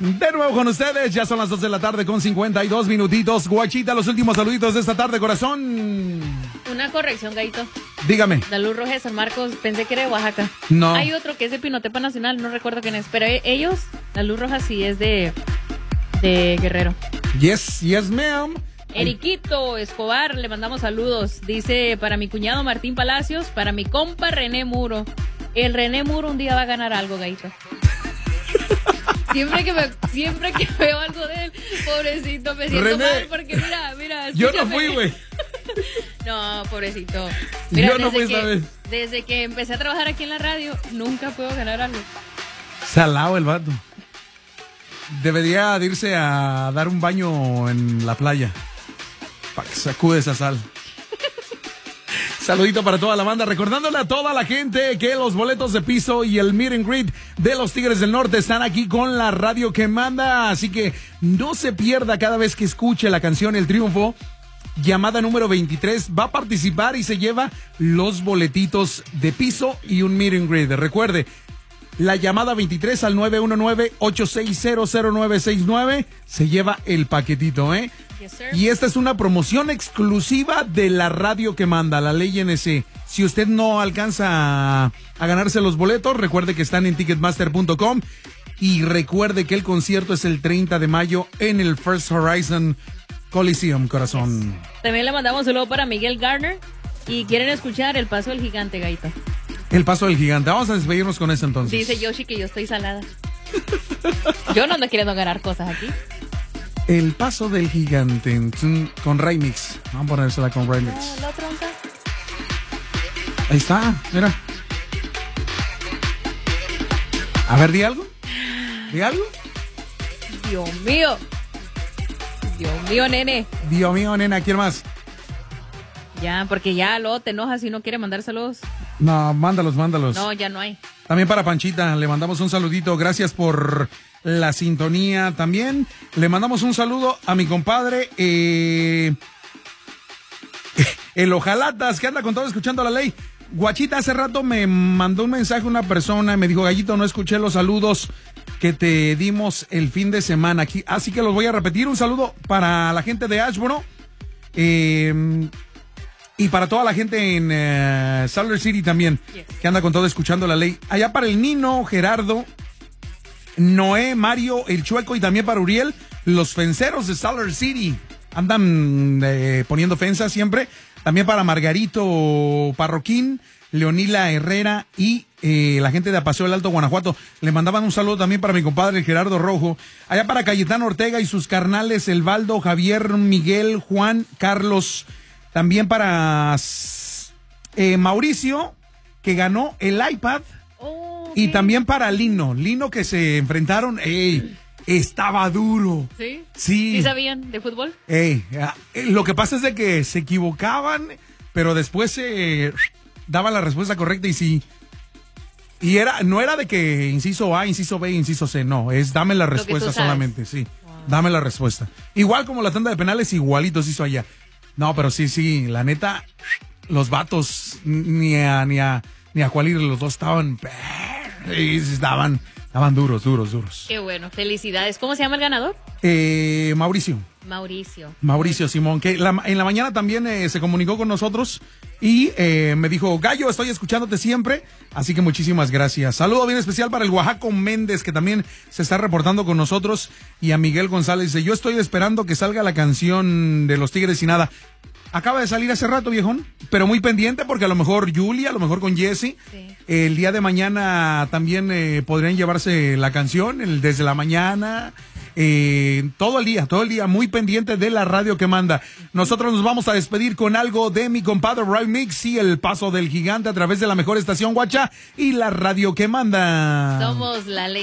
De nuevo con ustedes, ya son las 2 de la tarde con 52 minutitos. Guachita, los últimos saluditos de esta tarde, corazón. Una corrección, Gaito. Dígame. La Luz Roja de San Marcos, pensé que era de Oaxaca. No. Hay otro que es de Pinotepa Nacional, no recuerdo quién es, pero ellos, la Luz Roja sí es de Guerrero. Yes, ma'am. Eriquito Escobar, le mandamos saludos. Dice, para mi cuñado Martín Palacios, para mi compa René Muro. El René Muro un día va a ganar algo, Gaito. Siempre que veo algo de él, pobrecito, me siento René, mal porque mira. Yo no escúchame. fui, güey. No, pobrecito. Mira, Yo no fui esta vez. Desde que empecé a trabajar aquí en la radio, nunca puedo ganar algo. Salado el vato. Debería de irse a dar un baño en la playa para que sacude esa sal. Saludito para toda la banda, recordándole a toda la gente que los boletos de piso y el meet and greet de los Tigres del Norte están aquí con la radio que manda, así que no se pierda cada vez que escuche la canción El Triunfo. Llamada número 23 va a participar y se lleva los boletitos de piso y un meet and greet. Recuerde, la llamada 23 al 919-860-0969 se lleva el paquetito, ¿eh? Yes, sir. Y esta es una promoción exclusiva de la radio que manda, la ley NC. Si usted no alcanza a ganarse los boletos, recuerde que están en Ticketmaster.com y recuerde que el concierto es el 30 de mayo en el First Horizon Coliseum, corazón. Yes. También le mandamos un saludo para Miguel Garner y quieren escuchar El Paso del Gigante, Gaito. El Paso del Gigante. Vamos a despedirnos con eso entonces. Dice Yoshi que yo estoy salada. Yo no ando queriendo ganar cosas aquí. El Paso del Gigante con remix. Vamos a ponérsela con remix. La otra onda. Ahí está, mira. A ver, di algo. ¿Di algo? Dios mío. Dios mío, nene. Dios mío, nena, ¿quién más? Ya, porque ya luego te enojas si no quiere mandar saludos. No, mándalos. No, ya no hay. También para Panchita, le mandamos un saludito. Gracias por la sintonía también. Le mandamos un saludo a mi compadre, el Ojalatas, que anda con todo escuchando la ley. Guachita, hace rato me mandó un mensaje una persona y me dijo, Gallito, no escuché los saludos que te dimos el fin de semana aquí, así que los voy a repetir. Un saludo para la gente de Ashboro, y para toda la gente en Salt City también, yes, que anda con todo escuchando la ley. Allá para el Nino, Gerardo, Noé, Mario, el Chueco y también para Uriel, los fenceros de Salt City. Andan poniendo fensas siempre. También para Margarito Parroquín, Leonila Herrera y la gente de Apaseo del Alto Guanajuato. Le mandaban un saludo también para mi compadre Gerardo Rojo. Allá para Cayetano Ortega y sus carnales, Elvaldo, Javier, Miguel, Juan, Carlos. También para Mauricio, que ganó el iPad. Oh, y también para Lino que se enfrentaron. Estaba duro. ¿Sí? Sí. ¿Sí sabían de fútbol? Lo que pasa es de que se equivocaban, pero después daban la respuesta correcta y sí. Y no era de que inciso A, inciso B, inciso C, no, es dame la respuesta solamente, sí. Wow. Dame la respuesta. Igual como la tanda de penales, igualitos hizo allá. No, pero sí, la neta, los vatos, ni a cuál ir, los dos estaban duros. Qué bueno, felicidades. ¿Cómo se llama el ganador? Mauricio Simón, que en la mañana también se comunicó con nosotros y me dijo, Gallo, estoy escuchándote siempre, así que muchísimas gracias. Saludo bien especial para el Oaxaco Méndez, que también se está reportando con nosotros, y a Miguel González. Dice, yo estoy esperando que salga la canción de los Tigres y nada. Acaba de salir hace rato, viejón, pero muy pendiente porque a lo mejor Julia, a lo mejor con Jesse, sí. El día de mañana también podrían llevarse la canción, desde la mañana, todo el día, muy pendiente de la radio que manda. Nosotros nos vamos a despedir con algo de mi compadre Ride Mix y El Paso del Gigante a través de la mejor estación Guacha y la radio que manda. Somos la ley.